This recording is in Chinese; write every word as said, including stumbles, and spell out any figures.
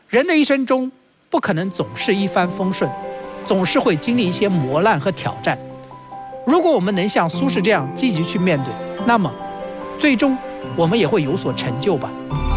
人的一生中不可能总是一帆风顺，总是会经历一些磨难和挑战。如果我们能像苏轼这样积极去面对，那么最终我们也会有所成就吧。